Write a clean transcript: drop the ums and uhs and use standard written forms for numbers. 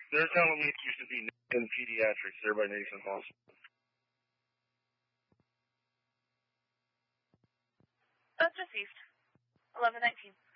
They're telling me it used to be in pediatrics there by Nason Hospital. That's received. 1119.